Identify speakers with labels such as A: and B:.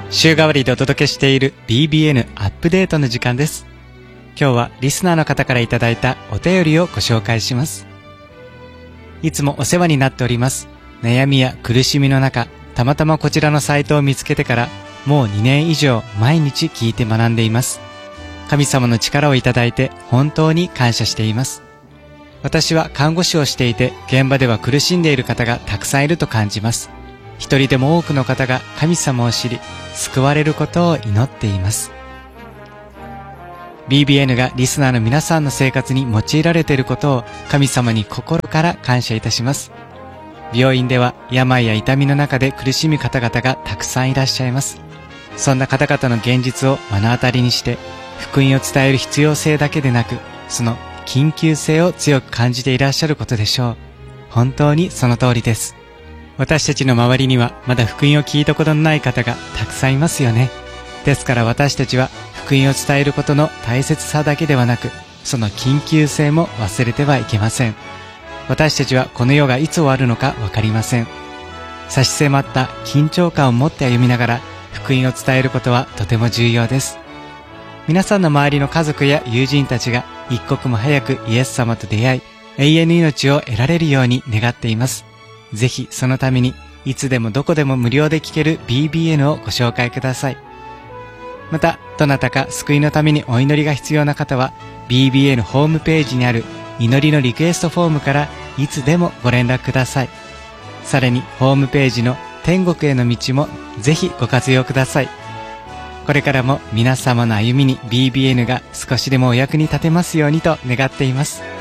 A: 週替わりでお届けしている BBN アップデートの時間です。今日はリスナーの方からいただいたお便りをご紹介します。いつもお世話になっております。悩みや苦しみの中、たまたまこちらのサイトを見つけてからもう2年以上毎日聞いて学んでいます。神様の力をいただいて本当に感謝しています。私は看護師をしていて、現場では苦しんでいる方がたくさんいると感じます。一人でも多くの方が神様を知り、救われることを祈っています。BBN がリスナーの皆さんの生活に用いられていることを神様に心から感謝いたします。病院では病や痛みの中で苦しむ方々がたくさんいらっしゃいます。そんな方々の現実を目の当たりにして、福音を伝える必要性だけでなく、その緊急性を強く感じていらっしゃることでしょう。本当にその通りです。私たちの周りにはまだ福音を聞いたことのない方がたくさんいますよね。ですから私たちは福音を伝えることの大切さだけではなく、その緊急性も忘れてはいけません。私たちはこの世がいつ終わるのかわかりません。差し迫った緊張感を持って歩みながら福音を伝えることはとても重要です。皆さんの周りの家族や友人たちが一刻も早くイエス様と出会い、永遠の命を得られるように願っています。ぜひそのためにいつでもどこでも無料で聞ける BBN をご紹介ください。またどなたか救いのためにお祈りが必要な方は BBN ホームページにある祈りのリクエストフォームからいつでもご連絡ください。さらにホームページの天国への道もぜひご活用ください。これからも皆様の歩みに BBN が少しでもお役に立てますようにと願っています。